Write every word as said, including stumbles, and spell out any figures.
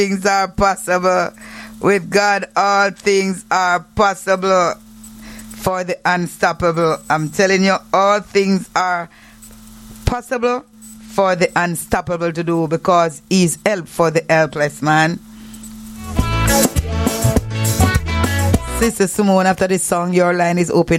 things are possible. With God, all things are possible for the unstoppable. I'm telling you, all things are possible for the unstoppable to do, because He's help for the helpless, man. Sister Simone, after this song, your line is open.